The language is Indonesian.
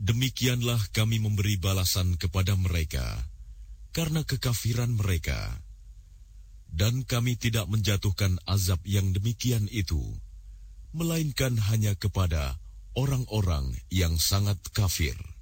Demikianlah kami memberi balasan kepada mereka karena kekafiran mereka. Dan kami tidak menjatuhkan azab yang demikian itu, melainkan hanya kepada orang-orang yang sangat kafir.